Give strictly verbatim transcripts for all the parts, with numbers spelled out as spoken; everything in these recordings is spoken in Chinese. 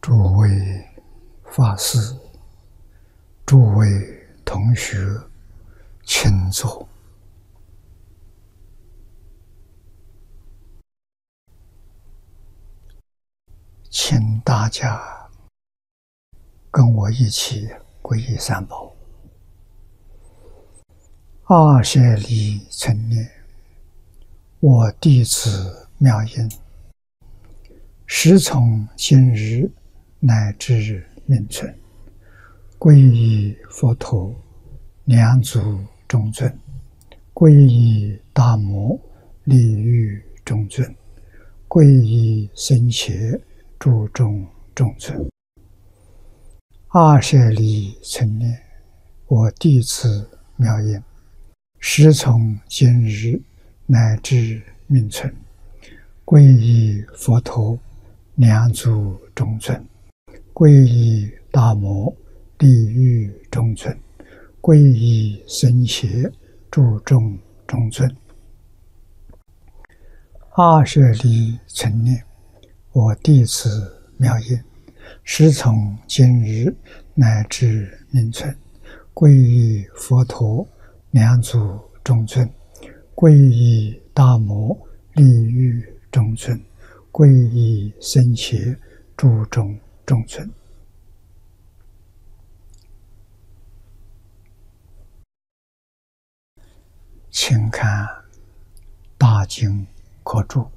诸位法师、诸位同学，请坐。请大家跟我一起皈依三宝。阿舍利成念，我弟子妙音，时从今日乃至命存，皈依佛陀、两祖中尊，皈依大摩利欲中尊，皈依僧伽诸众中尊。阿舍利成念，我弟子妙音，时从今日乃至命存，皈依佛陀、两祖中尊，皈依大摩利欲中尊，皈依僧伽诸众中尊。阿舍利成念，我弟子妙音，时从今日乃至命存，皈依佛陀、两祖中尊，皈依大摩利欲中尊，皈依僧伽诸众中尊。请看大经科注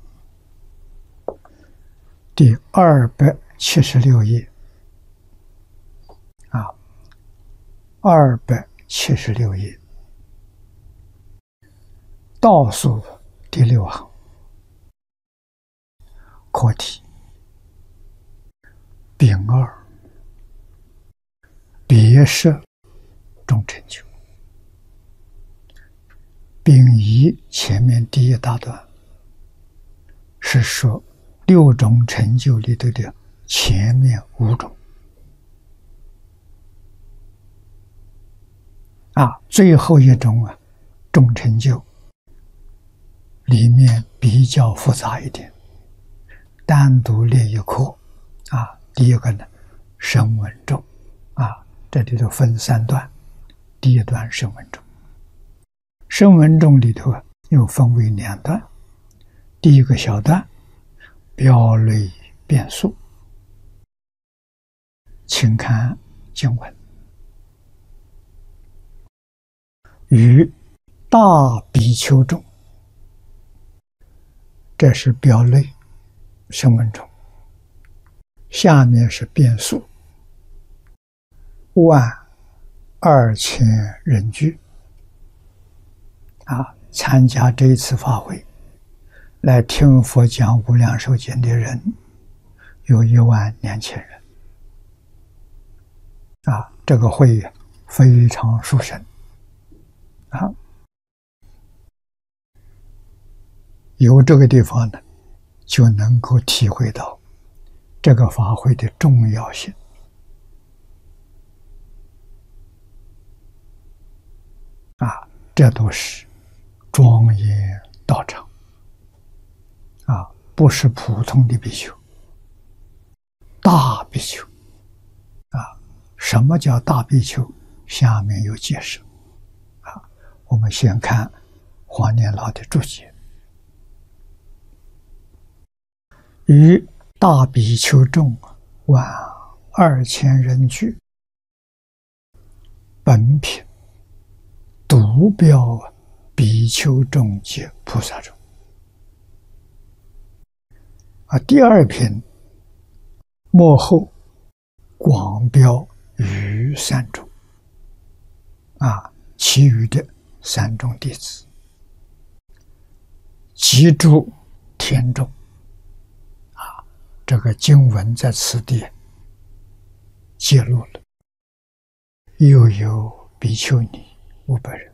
第二百七十六页啊，二百七十六页倒数第六行，课题丙二，别摄中成就。丙一前面第一大段是说六种成就里头的前面五种啊，最后一种啊，中成就里面比较复杂一点，单独列一课啊。第一个呢，声闻众啊，这里头分三段，第一段声闻众，声闻众里头啊又分为两段，第一个小段表类变数，请看经文：与大比丘众，这是表类声闻众，下面是变数，万二千人聚啊，参加这一次法会来听佛讲无量寿经的人有一万两千人啊，这个会非常殊胜啊。由这个地方呢，就能够体会到这个法会的重要性啊，这都是庄严道场啊，不是普通的比丘，大比丘啊。什么叫大比丘？下面有解释啊。我们先看黄念老的注解：与大比丘众万二千人聚，本品独标比丘众及菩萨众啊。第二品末后广标余三众啊，其余的三众弟子及诸天众啊。这个经文在此地揭露了，又有比丘尼五百人，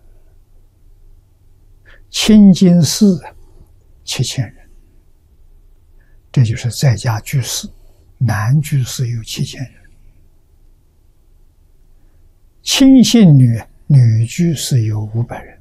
清净寺七千人，这就是在家居士，男居士有七千人，亲信女女居士有五百人，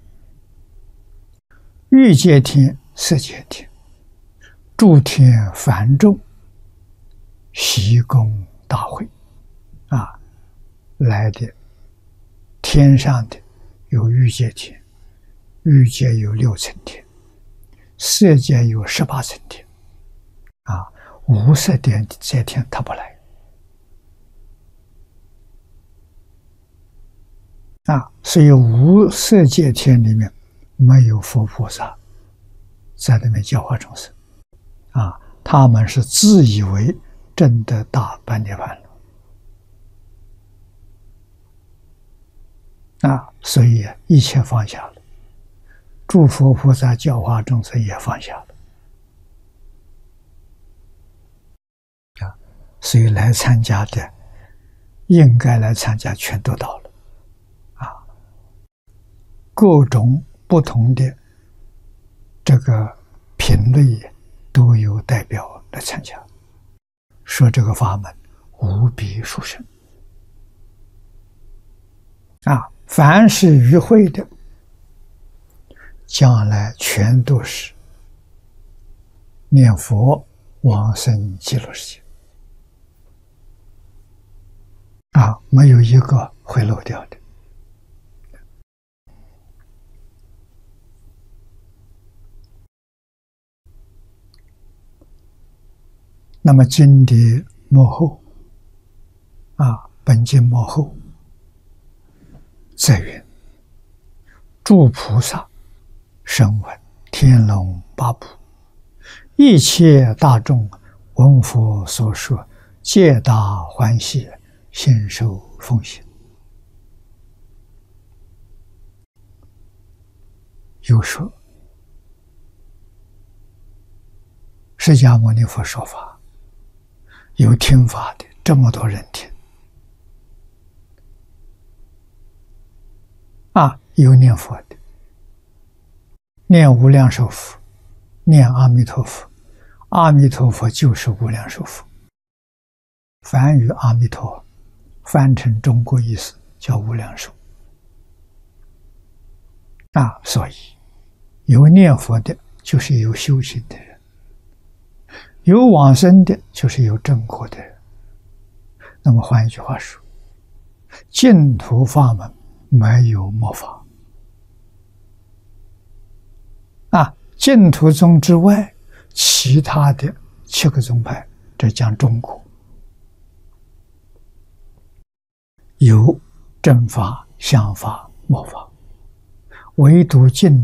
欲界天、色界天、诸天梵众，习供大大会啊，来的天上的有欲界天，欲界有六层天，色界有十八层天啊，无色天这天他不来啊，所以无色界天里面没有佛菩萨在那边教化众生啊，他们是自以为证得大般涅槃了啊，所以一切放下了，诸佛菩萨教化众生也放下了啊，所以来参加的应该来参加全都到了啊，各种不同的这个品类都有代表来参加，说这个法门无比殊胜啊！凡是与会的，将来全都是念佛往生极乐世界啊，没有一个会漏掉的。那么经的末后啊，本经末后再云：诸菩萨声闻天龙八部一切大众闻佛所说，皆大欢喜，信受奉行。又说释迦牟尼佛说法，有听法的，这么多人听啊，有念佛的，念无量寿佛，念阿弥陀佛，阿弥陀佛就是无量寿佛。梵语阿弥陀翻成中国意思叫无量寿啊，所以有念佛的就是有修行的人，有往生的就是有正果的人。那么换一句话说，净土法门没有末法啊，净土宗之外，其他的七个宗派，这讲中国有正法、相法、末法，唯独净